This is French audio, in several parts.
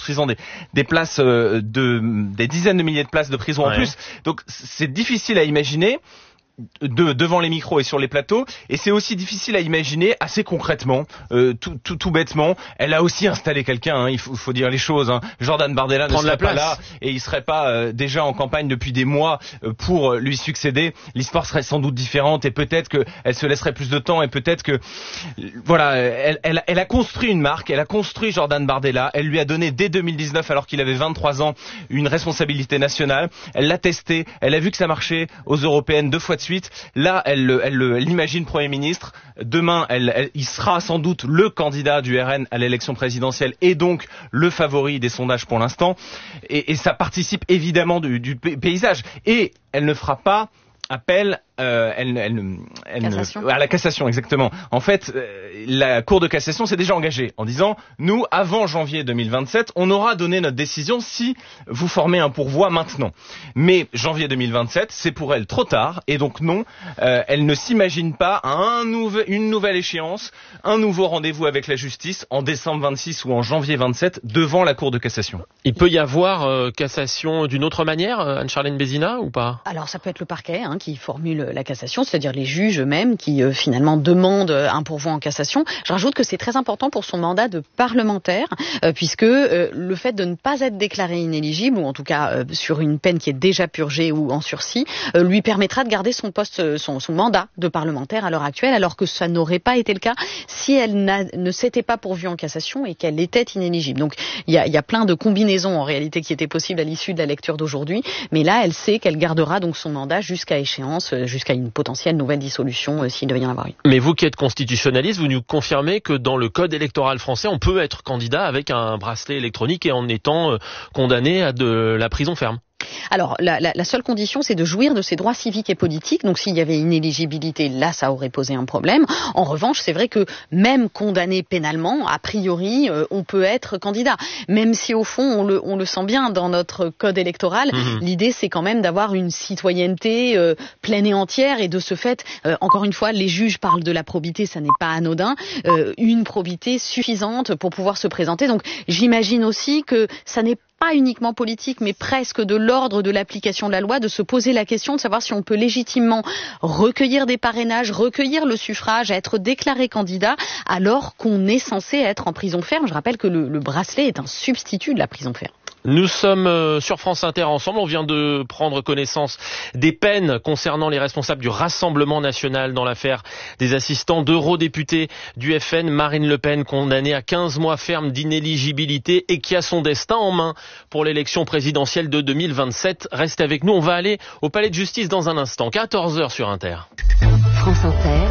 construisant des places des dizaines de milliers de places de prison en plus. Donc c'est difficile à imaginer devant les micros et sur les plateaux, et c'est aussi difficile à imaginer assez concrètement, tout bêtement. Elle a aussi installé quelqu'un, hein, il faut dire les choses, hein. Jordan Bardella ne serait pas là et il serait pas déjà en campagne depuis des mois pour lui succéder. L'histoire serait sans doute différente et peut-être que elle se laisserait plus de temps et peut-être que voilà, elle a construit une marque, elle a construit Jordan Bardella, elle lui a donné dès 2019 alors qu'il avait 23 ans une responsabilité nationale. Elle l'a testé, elle a vu que ça marchait aux européennes 2 fois de suite. Là, elle l'imagine Premier ministre. Demain, il sera sans doute le candidat du RN à l'élection présidentielle et donc le favori des sondages pour l'instant. Et ça participe évidemment du paysage. Et elle ne fera pas appel à la cassation, exactement. En fait, la Cour de cassation s'est déjà engagée en disant nous, avant janvier 2027, on aura donné notre décision si vous formez un pourvoi maintenant. Mais janvier 2027, c'est pour elle trop tard et donc non, elle ne s'imagine pas une nouvelle échéance, un nouveau rendez-vous avec la justice en décembre 26 ou en janvier 27 devant la Cour de cassation. Il peut y avoir cassation d'une autre manière, Anne-Charlène Bézina, ou pas? Alors ça peut être le parquet qui formule la cassation, c'est-à-dire les juges eux-mêmes qui finalement demandent un pourvoi en cassation. Je rajoute que c'est très important pour son mandat de parlementaire, puisque le fait de ne pas être déclaré inéligible, ou en tout cas sur une peine qui est déjà purgée ou en sursis, lui permettra de garder son poste, son mandat de parlementaire à l'heure actuelle, alors que ça n'aurait pas été le cas si elle ne s'était pas pourvue en cassation et qu'elle était inéligible. Donc il y a plein de combinaisons en réalité qui étaient possibles à l'issue de la lecture d'aujourd'hui, mais là elle sait qu'elle gardera donc son mandat jusqu'à échéance, jusqu'à une potentielle nouvelle dissolution s'il devait y en avoir une. Mais vous qui êtes constitutionnaliste, vous nous confirmez que dans le code électoral français, on peut être candidat avec un bracelet électronique et en étant condamné à de la prison ferme? Alors, la seule condition, c'est de jouir de ses droits civiques et politiques. Donc, s'il y avait inéligibilité, là, ça aurait posé un problème. En revanche, c'est vrai que même condamné pénalement, a priori, on peut être candidat. Même si, au fond, on le sent bien dans notre code électoral, l'idée, c'est quand même d'avoir une citoyenneté pleine et entière. Et de ce fait, encore une fois, les juges parlent de la probité, ça n'est pas anodin. Une probité suffisante pour pouvoir se présenter. Donc, j'imagine aussi que ça n'est pas uniquement politique, mais presque de l'ordre de l'application de la loi, de se poser la question de savoir si on peut légitimement recueillir des parrainages, recueillir le suffrage, être déclaré candidat, alors qu'on est censé être en prison ferme. Je rappelle que le bracelet est un substitut de la prison ferme. Nous sommes sur France Inter ensemble, on vient de prendre connaissance des peines concernant les responsables du Rassemblement national dans l'affaire des assistants d'eurodéputés du FN, Marine Le Pen condamnée à 15 mois ferme d'inéligibilité et qui a son destin en main pour l'élection présidentielle de 2027. Restez avec nous, on va aller au Palais de Justice dans un instant, 14h sur Inter. France Inter.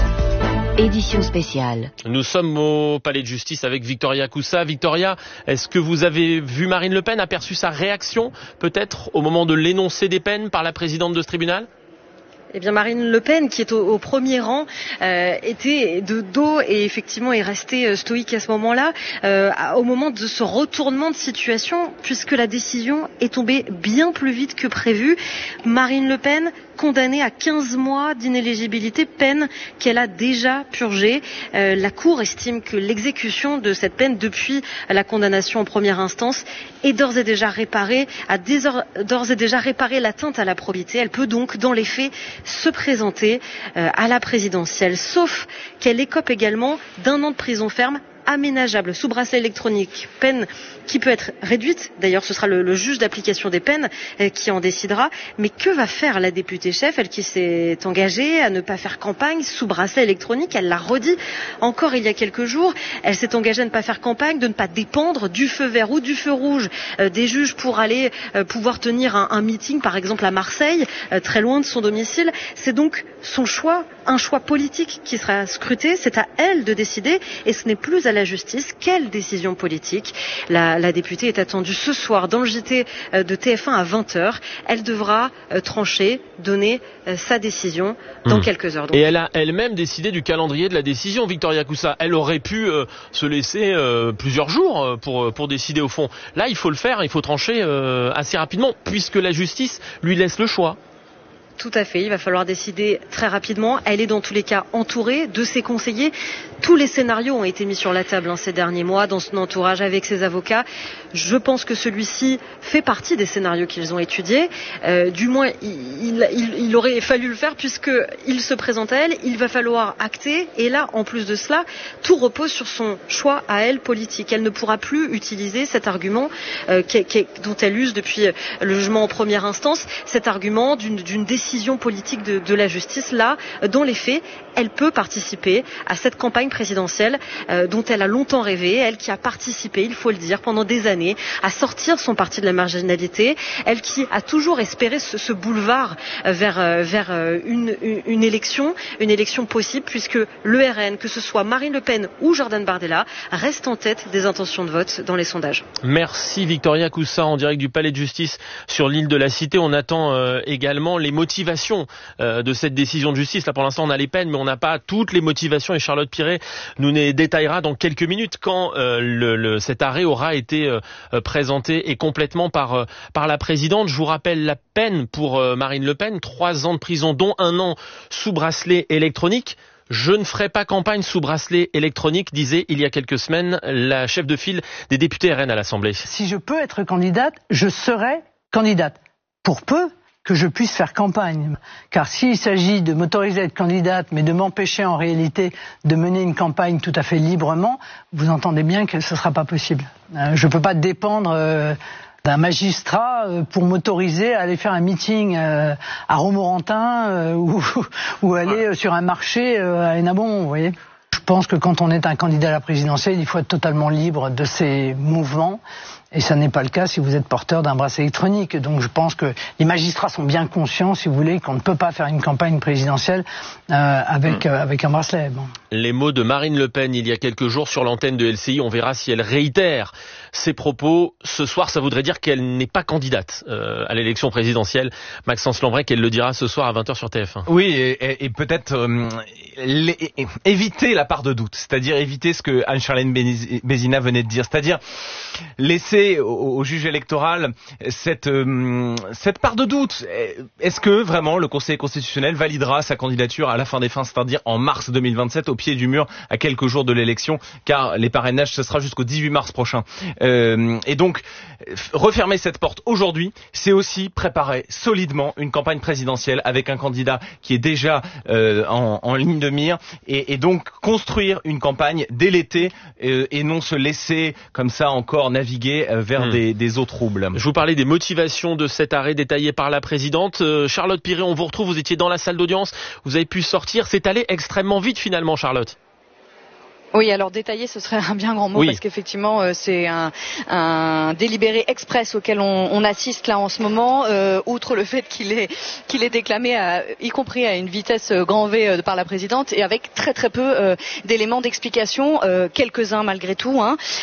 Édition spéciale. Nous sommes au Palais de Justice avec Victoria Coussa. Victoria, est-ce que vous avez vu Marine Le Pen, aperçu sa réaction peut-être au moment de l'énoncé des peines par la présidente de ce tribunal ? Eh bien, Marine Le Pen, qui est au premier rang, était de dos et effectivement est restée stoïque à ce moment-là, au moment de ce retournement de situation, puisque la décision est tombée bien plus vite que prévu. Marine Le Pen condamnée à 15 mois d'inéligibilité, peine qu'elle a déjà purgée. La Cour estime que l'exécution de cette peine depuis la condamnation en première instance est d'ores et déjà réparée, a d'ores et déjà réparé l'atteinte à la probité. Elle peut donc, dans les faits, se présenter à la présidentielle, sauf qu'elle écope également d'1 an de prison ferme aménageable sous bracelet électronique, peine qui peut être réduite. D'ailleurs, ce sera le juge d'application des peines qui en décidera. Mais que va faire la députée chef, elle qui s'est engagée à ne pas faire campagne sous bracelet électronique? Elle l'a redit encore il y a quelques jours. Elle s'est engagée à ne pas faire campagne, de ne pas dépendre du feu vert ou du feu rouge des juges pour aller pouvoir tenir un meeting, par exemple à Marseille, très loin de son domicile. C'est donc son choix, un choix politique qui sera scruté. C'est à elle de décider et ce n'est plus à la justice. Quelle décision politique? La députée est attendue ce soir dans le JT de TF1 à 20h. Elle devra trancher, donner sa décision dans quelques heures. Donc. Et elle a elle-même décidé du calendrier de la décision, Victoria Coussa. Elle aurait pu se laisser plusieurs jours pour décider au fond. Là, il faut le faire, il faut trancher assez rapidement, puisque la justice lui laisse le choix. Tout à fait, il va falloir décider très rapidement. Elle est dans tous les cas entourée de ses conseillers. Tous les scénarios ont été mis sur la table ces derniers mois dans son entourage avec ses avocats. Je pense que celui-ci fait partie des scénarios qu'ils ont étudiés. Du moins, il aurait fallu le faire puisqu'il se présente à elle. Il va falloir acter. Et là, en plus de cela, tout repose sur son choix à elle politique. Elle ne pourra plus utiliser cet argument dont elle use depuis le jugement en première instance, cet argument d'une décision politique de la justice. Là, dans les faits, elle peut participer à cette campagne présidentielle dont elle a longtemps rêvé, elle qui a participé, il faut le dire, pendant des années à sortir son parti de la marginalité, elle qui a toujours espéré ce boulevard vers une élection possible, puisque le RN, que ce soit Marine Le Pen ou Jordan Bardella, reste en tête des intentions de vote dans les sondages. Merci Victoria Coussa en direct du Palais de Justice sur l'île de la Cité. On attend également les motivations de cette décision de justice. Là pour l'instant on a les peines, mais on n'a pas toutes les motivations et Charlotte Piret nous les détaillera dans quelques minutes quand cet arrêt aura été présenté et complètement par la présidente. Je vous rappelle la peine pour Marine Le Pen, 3 ans de prison dont 1 an sous bracelet électronique. Je ne ferai pas campagne sous bracelet électronique, disait il y a quelques semaines la chef de file des députés RN à l'Assemblée. Si je peux être candidate, je serai candidate. Pour peu que je puisse faire campagne. Car s'il s'agit de m'autoriser à être candidate, mais de m'empêcher en réalité de mener une campagne tout à fait librement, vous entendez bien que ce ne sera pas possible. Je ne peux pas dépendre d'un magistrat pour m'autoriser à aller faire un meeting à Romorantin ou aller sur un marché à Hénin-Beaumont, vous voyez. Je pense que quand on est un candidat à la présidentielle, il faut être totalement libre de ses mouvements. Et ça n'est pas le cas si vous êtes porteur d'un bracelet électronique. Donc je pense que les magistrats sont bien conscients, si vous voulez, qu'on ne peut pas faire une campagne présidentielle avec un bracelet. Bon. Les mots de Marine Le Pen il y a quelques jours sur l'antenne de LCI, on verra si elle réitère ses propos. Ce soir, ça voudrait dire qu'elle n'est pas candidate à l'élection présidentielle. Maxence Lambrec, elle le dira ce soir à 20h sur TF1. Oui, et peut-être éviter la part de doute, c'est-à-dire éviter ce que Anne-Charlène Bézina venait de dire, c'est-à-dire laisser au juge électoral cette part de doute. Est-ce que vraiment le Conseil constitutionnel validera sa candidature à la fin des fins, c'est-à-dire en mars 2027, au pied du mur, à quelques jours de l'élection, car les parrainages, ce sera jusqu'au 18 mars prochain. Et donc, refermer cette porte aujourd'hui, c'est aussi préparer solidement une campagne présidentielle avec un candidat qui est déjà en ligne de mire, et donc construire une campagne dès l'été et non se laisser comme ça encore naviguer vers des eaux troubles. Je vous parlais des motivations de cet arrêt détaillé par la présidente. Charlotte Piret, on vous retrouve, vous étiez dans la salle d'audience, vous avez pu sortir, c'est allé extrêmement vite finalement, Charlotte. Oui, alors détaillé, ce serait un bien grand mot, parce qu'effectivement, c'est un délibéré express auquel on assiste là en ce moment, outre le fait qu'il est déclamé, y compris à une vitesse grand V par la présidente, et avec très très peu d'éléments d'explication, quelques-uns malgré tout,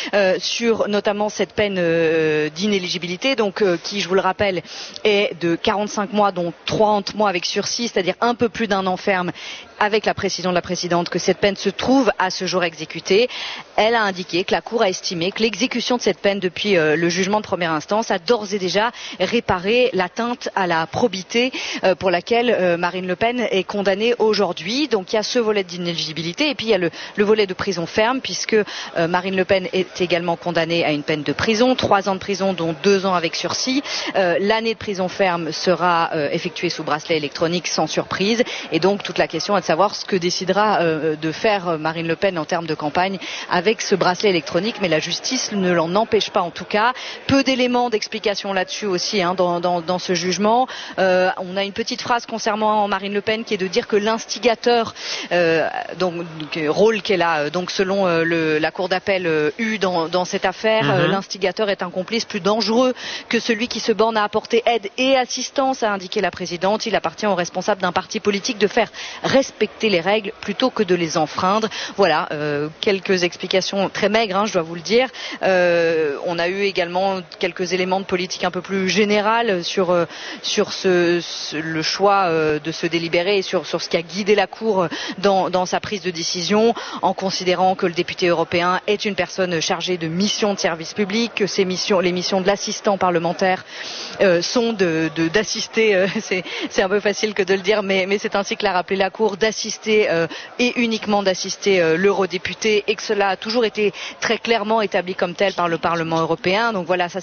sur notamment cette peine d'inéligibilité, donc qui, je vous le rappelle, est de 45 mois, dont 30 mois avec sursis, c'est-à-dire un peu plus d'1 an ferme, avec la précision de la présidente que cette peine se trouve à ce jour exécutée. Elle a indiqué que la Cour a estimé que l'exécution de cette peine depuis le jugement de première instance a d'ores et déjà réparé l'atteinte à la probité pour laquelle Marine Le Pen est condamnée aujourd'hui. Donc il y a ce volet d'inéligibilité et puis il y a le volet de prison ferme, puisque Marine Le Pen est également condamnée à une peine de prison, 3 ans de prison dont 2 ans avec sursis. L'année de prison ferme sera effectuée sous bracelet électronique sans surprise, et donc toute la question est de savoir ce que décidera de faire Marine Le Pen en termes de campagne avec ce bracelet électronique, mais la justice ne l'en empêche pas en tout cas. Peu d'éléments d'explication là-dessus aussi dans ce jugement. On a une petite phrase concernant Marine Le Pen qui est de dire que l'instigateur, rôle qu'elle a donc selon la cour d'appel eu dans cette affaire, l'instigateur est un complice plus dangereux que celui qui se borne à apporter aide et assistance, a indiqué la présidente. Il appartient aux responsables d'un parti politique de faire respecter respecter les règles plutôt que de les enfreindre. Voilà, quelques explications très maigres, je dois vous le dire. On a eu également quelques éléments de politique un peu plus générale sur le choix de se délibérer et sur ce qui a guidé la Cour dans sa prise de décision, en considérant que le député européen est une personne chargée de missions de service public, que les missions de l'assistant parlementaire sont d'assister, c'est un peu facile que de le dire, mais c'est ainsi que l'a rappelé la Cour, d'assister et uniquement d'assister l'eurodéputé, et que cela a toujours été très clairement établi comme tel par le Parlement européen. Donc voilà, ça